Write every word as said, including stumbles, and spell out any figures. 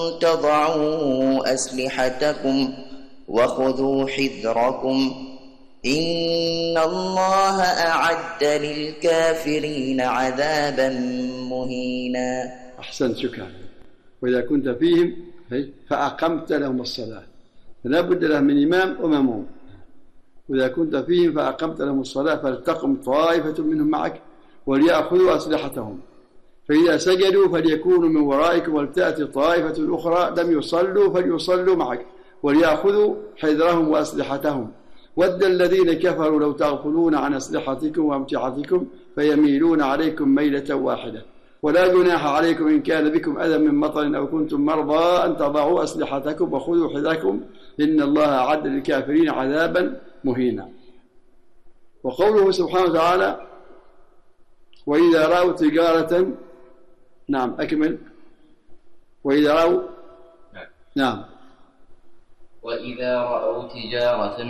تضعوا أسلحتكم وخذوا حذركم إن الله أعد للكافرين عذابا مهينا. أحسنت، شكرا. وإذا كنت فيهم فأقمت لهم الصلاة، فلا بد لهم من إمام ومأموم. وإذا كنت فيهم فأقمت لهم الصلاة فلتقم طائفة منهم معك وليأخذوا أسلحتهم، فإذا سجدوا فليكونوا من ورائكم ولتأتي طائفة أخرى لم يصلوا فليصلوا معك وليأخذوا حذرهم وأسلحتهم. ود الذين كفروا لو تغفلون عن أسلحتكم وأمتعتكم فيميلون عليكم ميلة واحدة. ولا جناح عليكم إن كان بكم أذى من مطر أو كنتم مرضى أن تضعوا أسلحتكم وخذوا حذركم إن الله أعد للكافرين عذابا مهينا. وقوله سبحانه وتعالى وإذا رأوا تجارة، نعم أكمل. وإذا رأوا، نعم وإذا رأوا تجارة